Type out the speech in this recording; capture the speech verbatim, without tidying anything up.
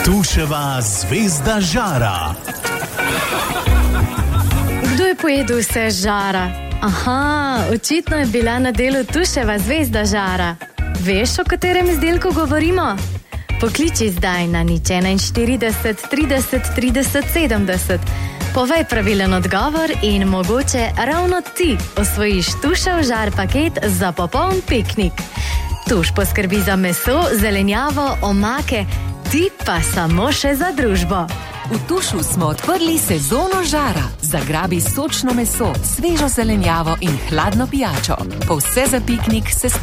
Tuševa zvezda žara. Kdo je pojedel vse žara? Aha, očitno je bila na delu Tuševa zvezda žara. Veš, o katerem izdelku govorimo? Pokliči zdaj na nič štirideset, trideset, trideset, sedemdeset. Povej pravilen odgovor in mogoče ravno ti osvojiš Tušev žar paket za popoln piknik. Tuš poskrbi za meso, zelenjavo, omake, ti pa samo še za družbo. V Tušu smo odprli sezono žara. Zagrabi sočno meso, svežo zelenjavo in hladno pijačo. Po vse za piknik se